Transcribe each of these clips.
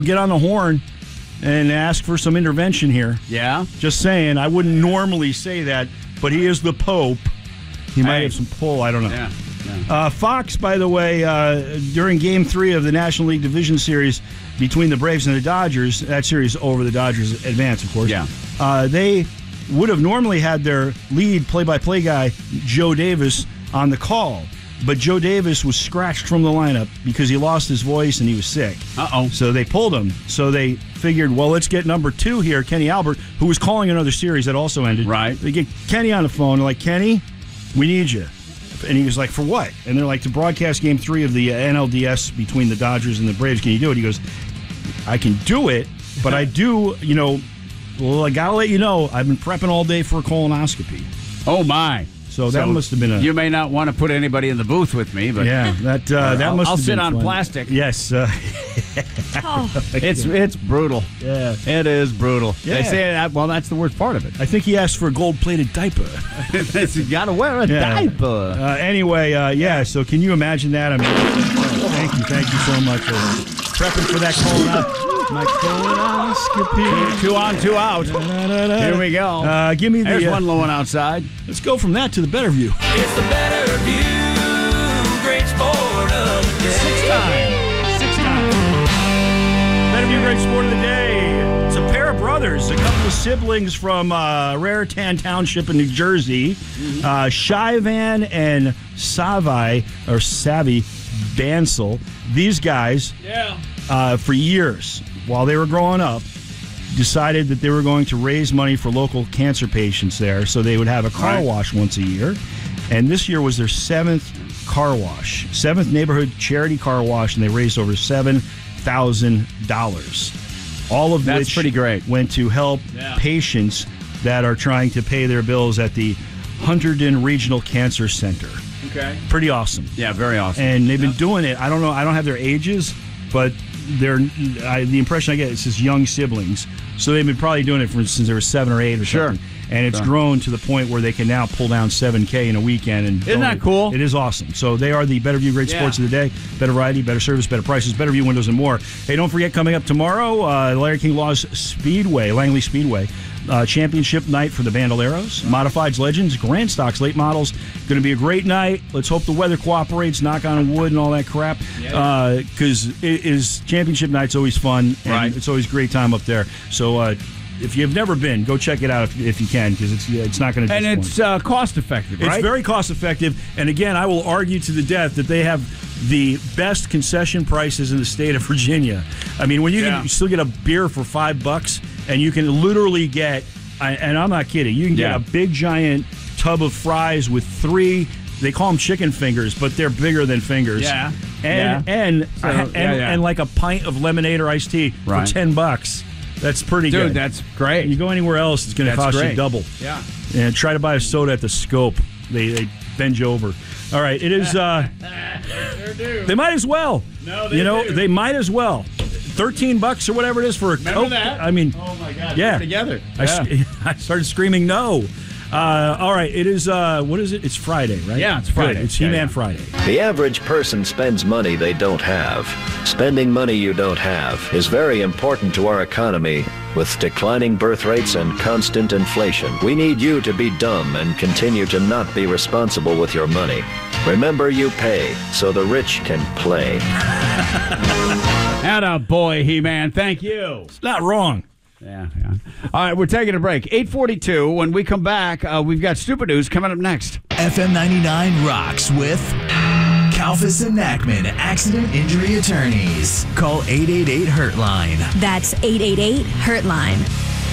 get on the horn and ask for some intervention here. Yeah? Just saying. I wouldn't normally say that, but he is the Pope. He might have some pull. I don't know. Yeah. Fox, by the way, during Game 3 of the National League Division Series between the Braves and the Dodgers, that series over the Dodgers advance, of course. Yeah. They would have normally had their lead play-by-play guy, Joe Davis, on the call. But Joe Davis was scratched from the lineup because he lost his voice and he was sick. Uh-oh. So they pulled him. So they figured, well, let's get number 2 here, Kenny Albert, who was calling another series that also ended. Right. They get Kenny on the phone. They're like, Kenny, we need you. And he was like, for what? And they're like, to broadcast Game 3 of the NLDS between the Dodgers and the Braves. Can you do it? He goes, I can do it, but I do, well, I got to let you know, I've been prepping all day for a colonoscopy. Oh, my. So that must have been You may not want to put anybody in the booth with me, but yeah, that must have been I'll sit on fun. Plastic. Yes. It's brutal. Yeah. It is brutal. Yeah. They say that, well, that's the worst part of it. I think he asked for a gold-plated diaper. You got to wear a diaper. Anyway, so can you imagine that? I mean, thank you so much for prepping for that colonoscopy. 2 on, 2 out. Here we go. Give me There's one low one outside. Let's go from that to the Better View. It's the Better View, great sport of the day. Six time. Better View, great sport of the day. It's a pair of brothers, a couple of siblings from Raritan Township in New Jersey. Shivan and Savai Bansal. These guys, for years, while they were growing up, decided that they were going to raise money for local cancer patients there, so they would have a car wash once a year. And this year was their 7th car wash, 7th neighborhood charity car wash, and they raised over $7,000. All of That's which pretty great. Went to help patients that are trying to pay their bills at the Hunterdon Regional Cancer Center. Okay. Pretty awesome. Yeah, very awesome. And they've been doing it. I don't know. I don't have their ages, but the impression I get is just young siblings. So they've been probably doing it since they were 7 or 8 or something. And it's grown to the point where they can now pull down $7K in a weekend. And isn't that cool? It is awesome. So they are the Better View Great Sports of the Day. Better variety, better service, better prices, Better View windows, and more. Hey, don't forget, coming up tomorrow, Larry King Law's Speedway, Langley Speedway. Championship night for the Bandoleros. Modifieds, Legends, Grand Stocks, late models. Going to be a great night. Let's hope the weather cooperates, knock on wood and all that crap. Because it is championship night's always fun. And it's always a great time up there. So if you've never been, go check it out if you can, because it's not going to disappoint. And it's cost effective, right? It's very cost effective. And again, I will argue to the death that they have the best concession prices in the state of Virginia. I mean, when you can still get a beer for $5, and you can literally get, and I'm not kidding, you can get a big giant tub of fries with 3. They call them chicken fingers, but they're bigger than fingers. Yeah. And like a pint of lemonade or iced tea for $10. That's pretty good. Dude, that's great. You go anywhere else, it's going to cost you double. Yeah. And try to buy a soda at the Scope. They bend you over. All right, it is. Sure do. They might as well. No, they do. They might as well. $13 or whatever it is for a Remember Coke. that? I mean, oh my God, yeah, together. I started screaming no. All right, it is. What is it? It's Friday, right? Yeah, it's Friday. Good. It's He-Man Friday. The average person spends money they don't have. Spending money you don't have is very important to our economy. With declining birth rates and constant inflation, we need you to be dumb and continue to not be responsible with your money. Remember, you pay so the rich can play. Atta boy, He-Man. Thank you. It's not wrong. Yeah. All right, we're taking a break. 8:42. When we come back, we've got Stupid News coming up next. FM 99 rocks with Kalfas and Nackman, accident injury attorneys. Call 888-HURT-LINE. That's 888-HURT-LINE.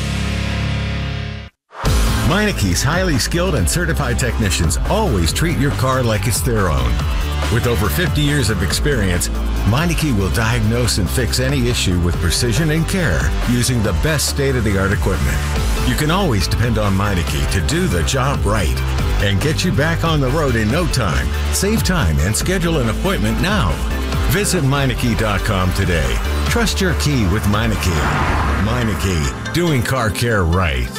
Meineke's highly skilled and certified technicians always treat your car like it's their own. With over 50 years of experience, Meineke will diagnose and fix any issue with precision and care using the best state-of-the-art equipment. You can always depend on Meineke to do the job right and get you back on the road in no time. Save time and schedule an appointment now. Visit Meineke.com today. Trust your key with Meineke. Meineke, doing car care right.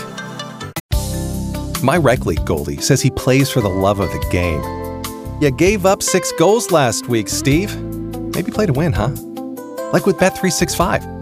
My rec league goalie says he plays for the love of the game. You gave up 6 goals last week, Steve. Maybe play to win, huh? Like with Bet365.